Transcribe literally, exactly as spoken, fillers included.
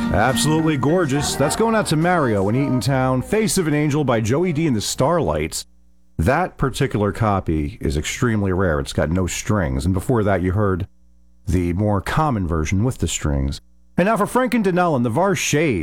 Absolutely gorgeous. That's going out to Mario in Eatontown. Face of an Angel by Joey D and the Starlights. That particular copy is extremely rare. It's got no strings. And before that, you heard the more common version with the strings. And now for Frank and Donnell and the Var Shades.